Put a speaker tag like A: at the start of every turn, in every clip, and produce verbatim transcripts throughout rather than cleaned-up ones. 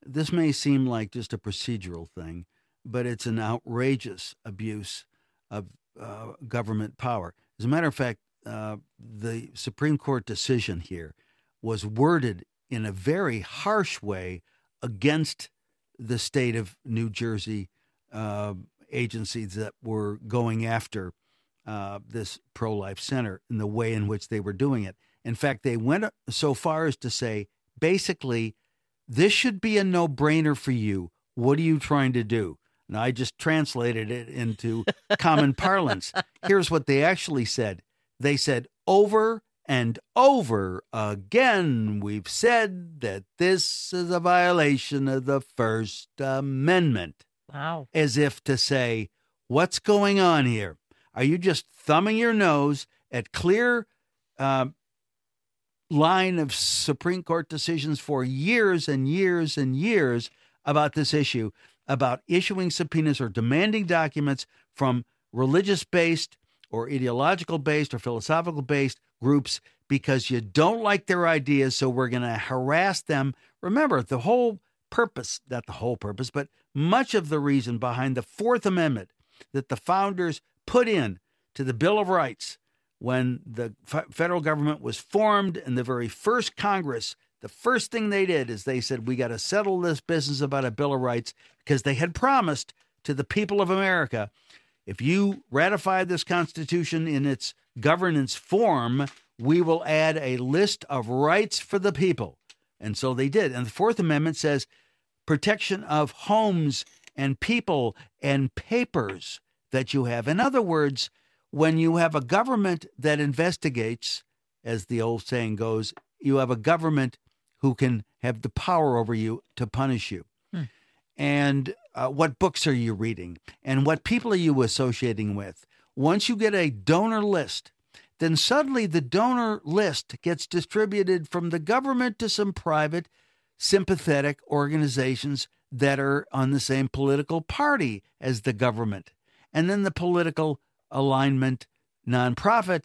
A: this may seem like just a procedural thing, but it's an outrageous abuse of uh, government power. As a matter of fact, uh, the Supreme Court decision here was worded in a very harsh way against the state of New Jersey uh, agencies that were going after uh, this pro-life center in the way in which they were doing it. In fact, they went so far as to say, basically, this should be a no-brainer for you. What are you trying to do? And I just translated it into common parlance. Here's what they actually said. They said, over and over again, we've said that this is a violation of the First Amendment.
B: Wow.
A: As if to say, what's going on here? Are you just thumbing your nose at clear uh, line of Supreme Court decisions for years and years and years about this issue, about issuing subpoenas or demanding documents from religious-based or ideological-based or philosophical-based groups because you don't like their ideas, so we're going to harass them? Remember, the whole purpose, not the whole purpose, but much of the reason behind the Fourth Amendment that the founders put in to the Bill of Rights when the f- federal government was formed in the very first Congress, the first thing they did is they said, we got to settle this business about a Bill of Rights, because they had promised to the people of America, if you ratify this Constitution in its governance form, we will add a list of rights for the people. And so they did. And the Fourth Amendment says protection of homes and people and papers that you have. In other words, when you have a government that investigates, as the old saying goes, you have a government who can have the power over you to punish you. Hmm. And uh, what books are you reading? And what people are you associating with? Once you get a donor list, then suddenly the donor list gets distributed from the government to some private, sympathetic organizations that are on the same political party as the government. And then the political alignment nonprofit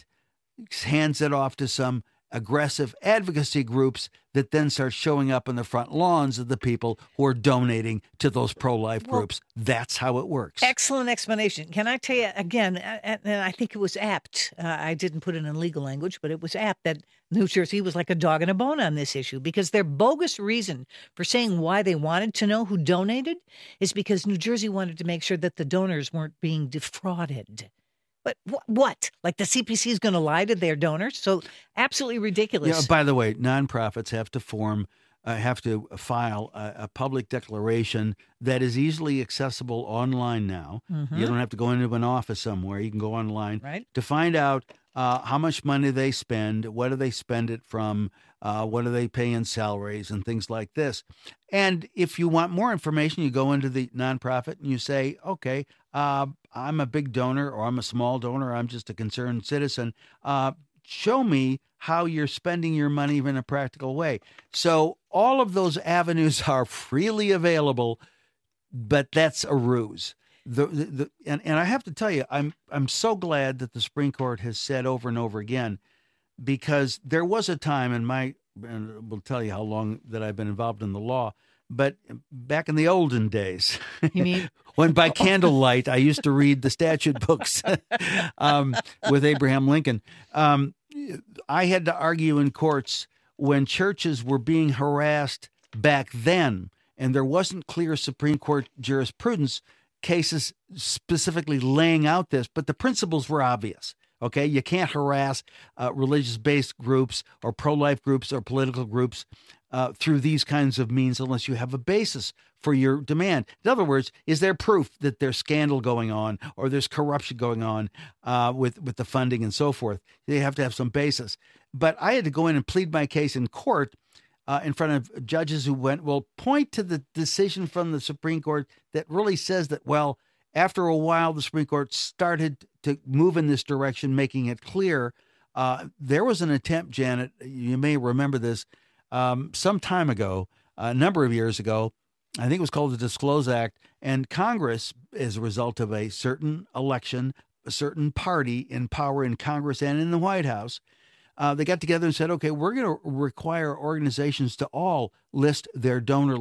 A: hands it off to some aggressive advocacy groups that then start showing up on the front lawns of the people who are donating to those pro-life
B: well,
A: groups. That's how it works.
B: Excellent explanation. Can I tell you again, and I think it was apt, uh, I didn't put it in legal language, but it was apt that New Jersey was like a dog and a bone on this issue, because their bogus reason for saying why they wanted to know who donated is because New Jersey wanted to make sure that the donors weren't being defrauded. But wh- what? Like the C P C is going to lie to their donors? So absolutely ridiculous.
A: You know, by the way, nonprofits have to form, uh, have to file a, a public declaration that is easily accessible online now. Mm-hmm. You don't have to go into an office somewhere. You can go online
B: right.
A: to find out uh, how much money they spend, what do they spend it from, uh, what do they pay in salaries and things like this. And if you want more information, you go into the nonprofit and you say, okay, uh, I'm a big donor, or I'm a small donor, or I'm just a concerned citizen. Uh, show me how you're spending your money in a practical way. So all of those avenues are freely available, but that's a ruse. The, the, the, and, and I have to tell you, I'm I'm so glad that the Supreme Court has said over and over again, because there was a time in my, and we'll tell you how long that I've been involved in the law, but back in the olden days,
B: you mean?
A: when by candlelight I used to read the statute books um, with Abraham Lincoln, um, I had to argue in courts when churches were being harassed back then, and there wasn't clear Supreme Court jurisprudence cases specifically laying out this, but the principles were obvious. Okay, you can't harass uh, religious-based groups or pro-life groups or political groups uh, through these kinds of means unless you have a basis for your demand. In other words, is there proof that there's scandal going on or there's corruption going on uh, with, with the funding and so forth? They have to have some basis. But I had to go in and plead my case in court uh, in front of judges who went, well, point to the decision from the Supreme Court that really says that, well, after a while, the Supreme Court started to move in this direction, making it clear. Uh, there was an attempt, Janet, you may remember this, um, some time ago, a number of years ago, I think it was called the Disclose Act, and Congress, as a result of a certain election, a certain party in power in Congress and in the White House, uh, they got together and said, okay, we're going to require organizations to all list their donor